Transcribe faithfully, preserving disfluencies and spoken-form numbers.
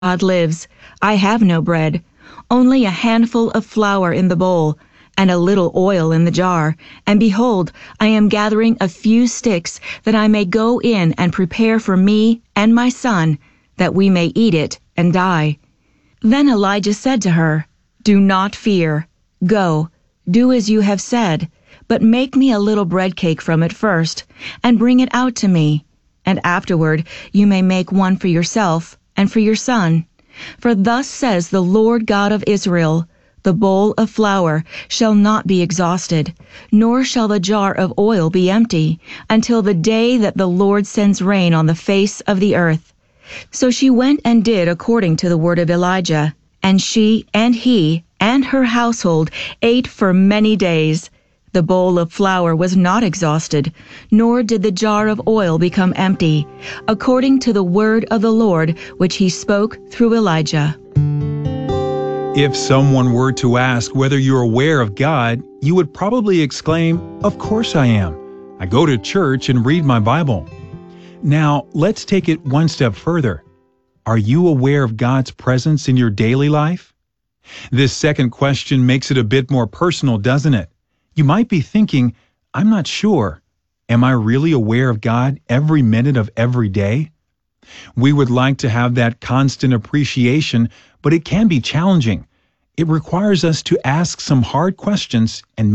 God lives, I have no bread, only a handful of flour in the bowl, and a little oil in the jar. And behold, I am gathering a few sticks, that I may go in and prepare for me and my son, that we may eat it and die. Then Elijah said to her, Do not fear. Go, do as you have said, but make me a little bread cake from it first, and bring it out to me, and afterward you may make one for yourself and for your son. For thus says the Lord God of Israel, The bowl of flour shall not be exhausted, nor shall the jar of oil be empty, until the day that the Lord sends rain on the face of the earth. So she went and did according to the word of Elijah, and she and he and her household ate for many days. The bowl of flour was not exhausted, nor did the jar of oil become empty, according to the word of the Lord which he spoke through Elijah. If someone were to ask whether you're aware of God, you would probably exclaim, Of course I am. I go to church and read my Bible. Now, let's take it one step further. Are you aware of God's presence in your daily life? This second question makes it a bit more personal, doesn't it? You might be thinking, I'm not sure. Am I really aware of God every minute of every day? We would like to have that constant appreciation, but it can be challenging. It requires us to ask some hard questions and